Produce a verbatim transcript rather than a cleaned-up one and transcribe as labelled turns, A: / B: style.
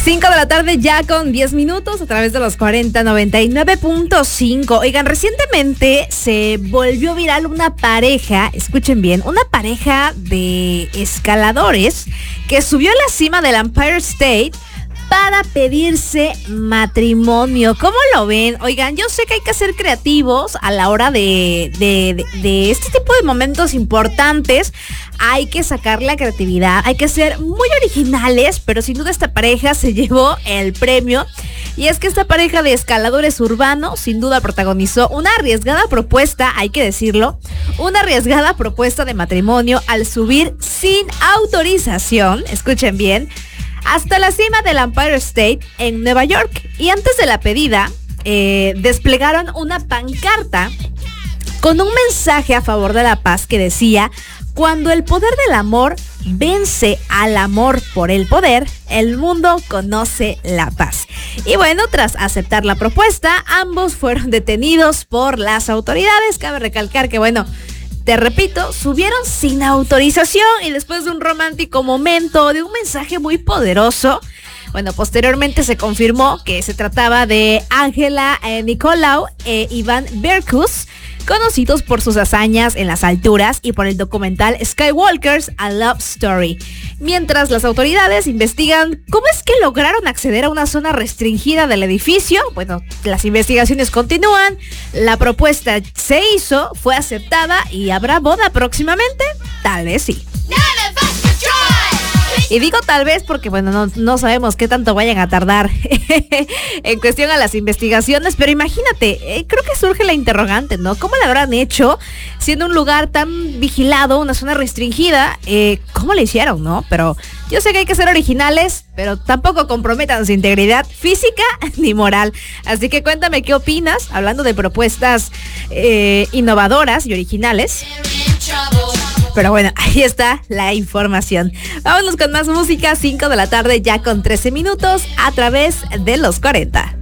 A: cinco de la tarde ya con diez minutos a través de los cuarenta noventa y nueve punto cinco. Oigan, recientemente se volvió viral una pareja, escuchen bien, una pareja de escaladores que subió a la cima del Empire State para pedirse matrimonio. ¿Cómo lo ven? Oigan, yo sé que hay que ser creativos a la hora de, de, de, de este tipo de momentos importantes. Hay que sacar la creatividad, hay que ser muy originales, pero sin duda esta pareja se llevó el premio. Y es que esta pareja de escaladores urbanos sin duda protagonizó una arriesgada propuesta, hay que decirlo, una arriesgada propuesta de matrimonio al subir sin autorización, escuchen bien, hasta la cima del Empire State en Nueva York. Y antes de la pedida, eh, desplegaron una pancarta con un mensaje a favor de la paz que decía: cuando el poder del amor vence al amor por el poder, el mundo conoce la paz. Y bueno, tras aceptar la propuesta, ambos fueron detenidos por las autoridades. Cabe recalcar que, bueno, te repito, subieron sin autorización y después de un romántico momento, de un mensaje muy poderoso, bueno, posteriormente se confirmó que se trataba de Ángela eh, Nicolau e Iván Berkus, conocidos por sus hazañas en las alturas y por el documental Skywalker's A Love Story. Mientras las autoridades investigan cómo es que lograron acceder a una zona restringida del edificio, bueno, las investigaciones continúan, la propuesta se hizo, fue aceptada y ¿habrá boda próximamente? Tal vez sí. Y digo tal vez porque, bueno, no, no sabemos qué tanto vayan a tardar en cuestión a las investigaciones, pero imagínate, eh, creo que surge la interrogante, ¿no? ¿Cómo lo habrán hecho siendo un lugar tan vigilado, una zona restringida? Eh, ¿Cómo le hicieron, no? Pero yo sé que hay que ser originales, pero tampoco comprometan su integridad física ni moral. Así que cuéntame qué opinas, hablando de propuestas eh, innovadoras y originales. Pero bueno, ahí está la información. Vámonos con más música, cinco de la tarde ya con trece minutos a través de los cuarenta.